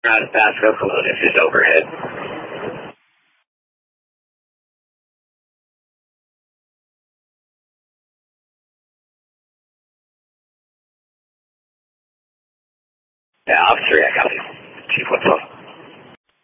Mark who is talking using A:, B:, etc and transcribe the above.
A: Out of Pasco, Colonius is overhead. Yeah, officer, I copy. Chief, what's up?